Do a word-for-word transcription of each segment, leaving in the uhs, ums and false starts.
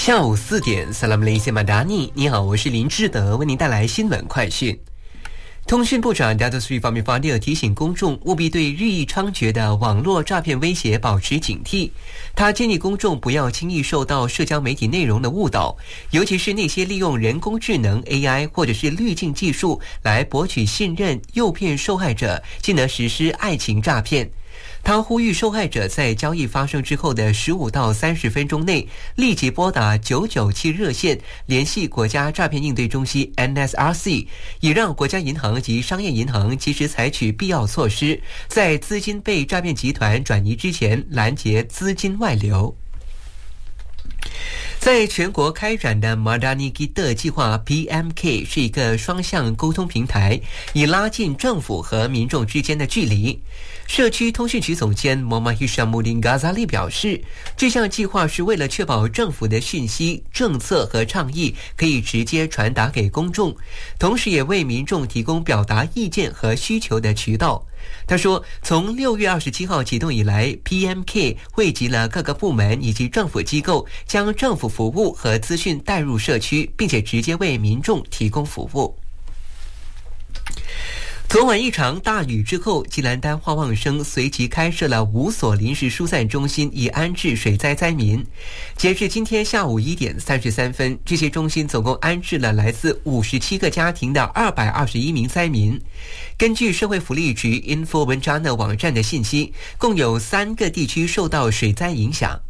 下午四点 Salam Malaysia Madani， 你好，我是林志德，为您带来新闻快讯。通讯部长 Dato Sri Fahmi 提醒公众务必对日益猖獗的网络诈骗威胁保持警惕。他建议公众不要轻易受到社交媒体内容的误导，尤其是那些利用人工智能 A I 或者是滤镜技术来博取信任、诱骗受害者，进而实施爱情诈骗。他呼吁受害者在交易发生之后的十五到三十分钟内立即拨打九九七热线，联系国家诈骗应对中心 N S R C， 以让国家银行及商业银行及时采取必要措施，在资金被诈骗集团转移之前拦截资金外流。在全国开展的 Madani Kita 计划 P M K 是一个双向沟通平台，以拉近政府和民众之间的距离。社区通讯局总监 Muhammad Hishamuddin Ghazali 表示，这项计划是为了确保政府的讯息、政策和倡议可以直接传达给公众，同时也为民众提供表达意见和需求的渠道。他说，从六月二十七号启动以来 ，P M K 汇集了各个部门以及政府机构，将政府服务和资讯带入社区，并且直接为民众提供服务。昨晚一场大雨之后，吉兰丹花旺生随即开设了五所临时疏散中心，以安置水灾灾民。截至今天下午一点三十三分，这些中心总共安置了来自五十七个家庭的二百二十一名灾民。根据社会福利局 Info Bencana 网站的信息，共有三个地区受到水灾影响。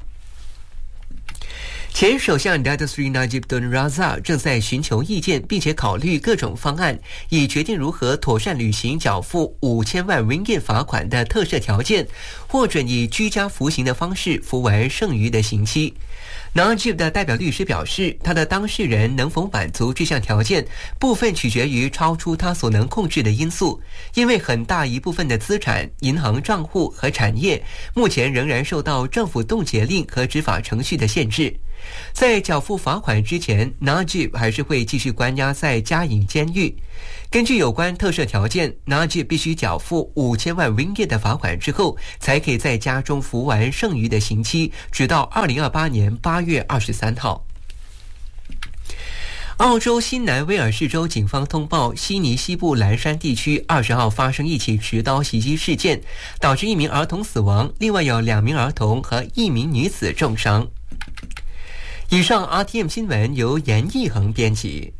前首相 Dato Sri Najib Tun Razak 正在寻求意见，并且考虑各种方案，以决定如何妥善履行缴付五千万 ringgit 罚款的特赦条件，或者以居家服刑的方式服完剩余的刑期。Najib 的代表律师表示，他的当事人能否满足这项条件，部分取决于超出他所能控制的因素，因为很大一部分的资产、银行账户和产业目前仍然受到政府冻结令和执法程序的限制。在缴付罚款之前 Najib 还是会继续关押在嘉颖监狱。根据有关特赦条件， Najib 必须缴付五千万 ringgit 的罚款之后，才可以在家中服完剩余的刑期，直到二零二八年八月二十三号。澳洲新南威尔士州警方通报，悉尼西部蓝山地区二十号发生一起持刀袭击事件，导致一名儿童死亡，另外有两名儿童和一名女子重伤。以上 R T M 新闻由严义恒编辑。